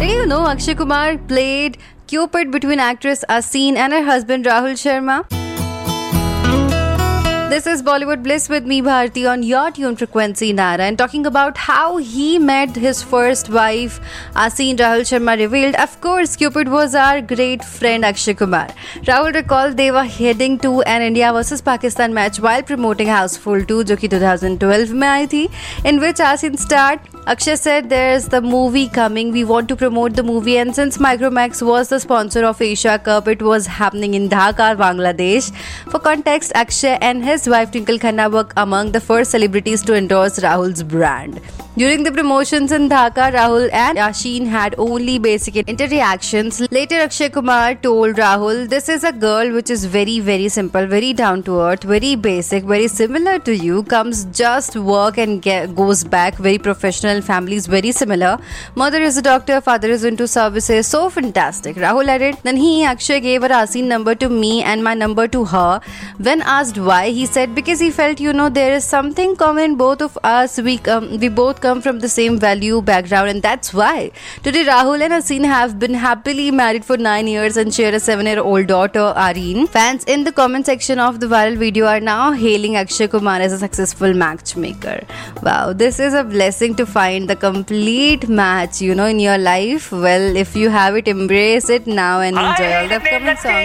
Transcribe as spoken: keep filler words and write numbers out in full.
Did you know Akshay Kumar played Cupid between actress Asin and her husband Rahul Sharma? This is Bollywood Bliss with me, Bharti, on your tune frequency, Nara, and talking about how he met his first wife, Asin. Rahul Sharma revealed, of course, Cupid was our great friend Akshay Kumar. Rahul recalled they were heading to an India versus Pakistan match while promoting Houseful two, जो कि twenty twelve में आई थी, in which Asin starred. Akshay said, there's the movie coming, we want to promote the movie, and since Micromax was the sponsor of Asia Cup, it was happening in Dhaka, Bangladesh. For context, Akshay and his wife Twinkle Khanna were among the first celebrities to endorse Rahul's brand. During the promotions in Dhaka, Rahul and Asin had only basic interactions. Later, Akshay Kumar told Rahul, this is a girl which is very, very simple, very down to earth, very basic, very similar to you, comes just work and get, goes back, very professional, family is very similar. Mother is a doctor, father is into services, so fantastic. Rahul added, then he, Akshay, gave her Asin number to me and my number to her. When asked why, he said, because he felt, you know, there is something common both of us, we, um, we both come from the same value background, and that's why. Today, Rahul and Asin have been happily married for nine years and share a seven-year-old daughter, Areen. Fans in the comment section of the viral video are now hailing Akshay Kumar as a successful matchmaker. Wow, this is a blessing to find the complete match, you know, in your life. Well, if you have it, embrace it now and enjoy all the upcoming songs.